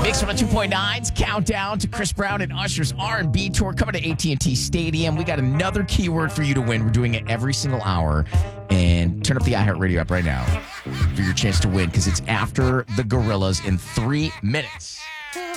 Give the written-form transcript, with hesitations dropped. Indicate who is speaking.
Speaker 1: Mix 102.9's countdown to Chris Brown and Usher's R&B tour coming to AT&T Stadium. We got another keyword for you to win. We're doing it every single hour. And turn up the iHeartRadio app right now for your chance to win because it's after the Gorillas in 3 minutes.